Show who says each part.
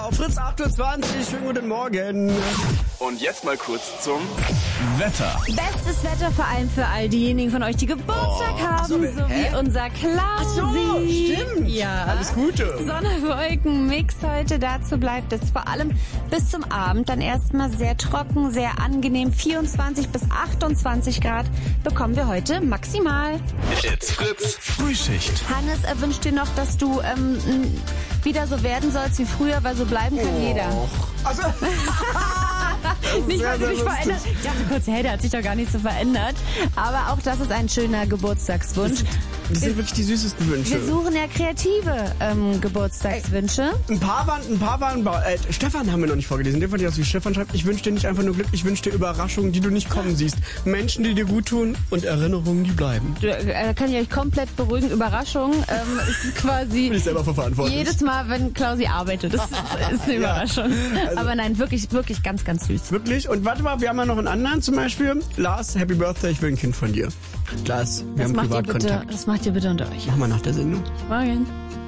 Speaker 1: auf Fritz 28. Schönen guten Morgen.
Speaker 2: Und jetzt mal kurz zum
Speaker 3: Wetter.
Speaker 4: Bestes Wetter vor allem für all diejenigen von euch, die Geburtstag haben, so wie unser Klausi.
Speaker 1: Stimmt.
Speaker 4: Ja.
Speaker 1: Alles Gute.
Speaker 4: Sonne-Wolken-Mix heute. Dazu bleibt es vor allem bis zum Abend dann erstmal sehr trocken, sehr angenehm. 24 bis 28 Grad bekommen wir heute maximal.
Speaker 2: It's Fritz
Speaker 3: Frühschicht.
Speaker 4: Hannes wünscht dir noch, dass du wieder so werden sollst wie früher, weil so bleiben kann jeder.
Speaker 1: Also,
Speaker 4: Nicht,
Speaker 1: sehr,
Speaker 4: weil du
Speaker 1: sehr
Speaker 4: dich
Speaker 1: lustig.
Speaker 4: verändert. Ich dachte kurz, hey, der hat sich doch gar nicht so verändert. Aber auch das ist ein schöner Geburtstagswunsch.
Speaker 1: das sind wirklich die süßesten Wünsche.
Speaker 4: Wir suchen ja kreative Geburtstagswünsche.
Speaker 1: Ein paar waren Stefan haben wir noch nicht vorgelesen. Der fand ich aus, wie Stefan schreibt. Ich wünsche dir nicht einfach nur Glück, ich wünsche dir Überraschungen, die du nicht kommen siehst. Menschen, die dir gut tun und Erinnerungen, die bleiben.
Speaker 4: Kann ich euch komplett beruhigen. Überraschung ist quasi
Speaker 1: Bin ich selber verantwortlich.
Speaker 4: jedes Mal, wenn Klausi arbeitet. Das ist eine Überraschung.
Speaker 1: Also-
Speaker 4: Aber nein, wirklich, wirklich ganz, ganz süß.
Speaker 1: Wirklich? Und warte mal, wir haben ja noch einen anderen zum Beispiel. Lars, Happy Birthday, ich will ein Kind von dir. Lars, wir haben Privatkontakt.
Speaker 4: Das macht ihr bitte unter euch.
Speaker 1: Machen wir nach der Sendung.
Speaker 4: Morgen.